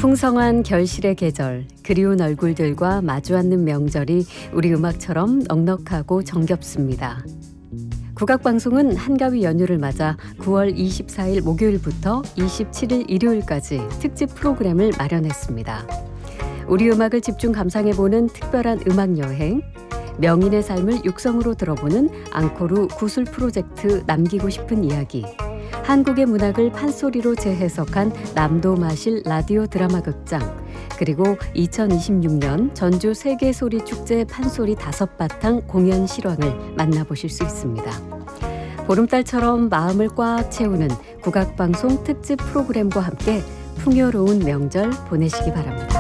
풍성한 결실의 계절, 그리운 얼굴들과 마주 앉는 명절이 우리 음악처럼 넉넉하고 정겹습니다. 국악방송은 한가위 연휴를 맞아 9월 24일 목요일부터 27일 일요일까지 특집 프로그램을 마련했습니다. 우리 음악을 집중 감상해보는 특별한 음악여행, 명인의 삶을 육성으로 들어보는 앙코르 구술 프로젝트 남기고 싶은 이야기, 한국의 문학을 판소리로 재해석한 남도마실 라디오 드라마 극장, 그리고 2026년 전주 세계소리축제 판소리 5바탕 공연 실황을 만나보실 수 있습니다. 보름달처럼 마음을 꽉 채우는 국악방송 특집 프로그램과 함께 풍요로운 명절 보내시기 바랍니다.